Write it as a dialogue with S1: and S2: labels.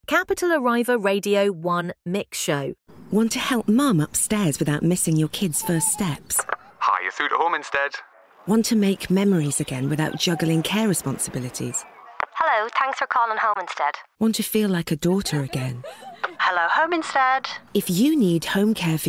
S1: Capital Arriva Radio 1 Mix Show.
S2: Want to help Mum upstairs without missing your kids' first steps?
S3: Hi, you're through to home instead.
S2: Want to make memories again without juggling care responsibilities?
S4: Hello, thanks for calling Home Instead.
S2: Want to feel like a daughter again?
S4: Hello, Home Instead.
S2: If you need home care for